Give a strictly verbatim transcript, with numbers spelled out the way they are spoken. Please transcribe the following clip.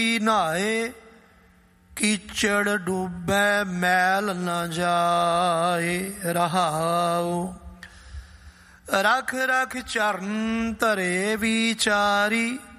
ਨਹਾਏ ਕੀਚੜ ਡੂਬੈ ਮੈਲ ਨਾ ਜਾਏ। ਰਹਾਉ ਰਖ ਰਖ ਚਰਨ ਧਰੇ ਵਿਚਾਰੀ